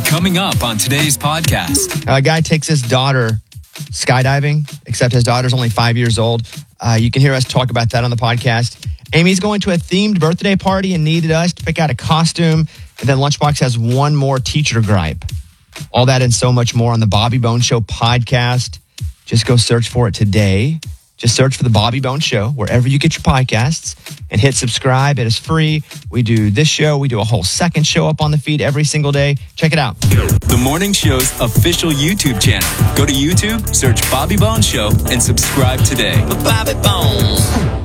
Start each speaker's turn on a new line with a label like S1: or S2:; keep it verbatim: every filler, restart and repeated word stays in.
S1: Coming up on today's podcast.
S2: A guy takes his daughter skydiving, except his daughter's only five years old. Uh, you can hear us talk about that on the podcast. Amy's going to a themed birthday party and needed us to pick out a costume. And then Lunchbox has one more teacher gripe. All that and so much more on the Bobby Bones Show podcast. Just go search for it today. Just search for the Bobby Bones Show wherever you get your podcasts and hit subscribe. It is free. We do this show. We do a whole second show up on the feed every single day. Check it out.
S1: The Morning Show's official YouTube channel. Go to YouTube, search Bobby Bones Show, and subscribe today.
S3: Bobby Bones.